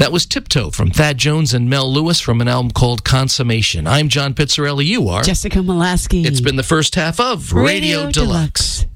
That was Tiptoe from Thad Jones and Mel Lewis from an album called Consummation. I'm John Pizzarelli. You are Jessica Molaski. It's been the first half of Radio Deluxe.